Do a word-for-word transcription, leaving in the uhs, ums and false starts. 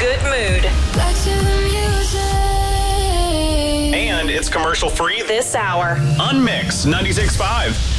good mood. Back to the music. And it's commercial free This hour. on Mix ninety-six point five.